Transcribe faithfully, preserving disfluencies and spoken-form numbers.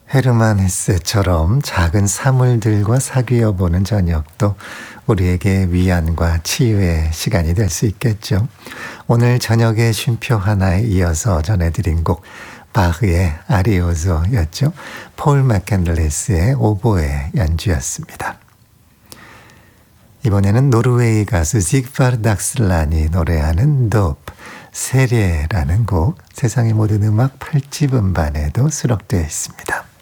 헤르만 헤세처럼 작은 사물들과 사귀어 보는 저녁도 우리에게 위안과 치유의 시간이 될 수 있겠죠. 오늘 저녁의 쉼표 하나에 이어서 전해드린 곡 바흐의 아리오조였죠. 폴 맥켄들리스의 오보에 연주였습니다. 이번에는 노르웨이 가수 지그파르 닥슬란이 노래하는 도프, 세례라는 곡 세상의 모든 음악 팔 집 음반에도 수록되어 있습니다.